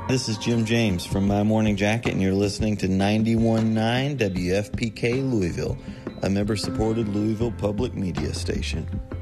This is Jim James from My Morning Jacket, and you're listening to 91.9 WFPK Louisville, a member-supported Louisville public media station.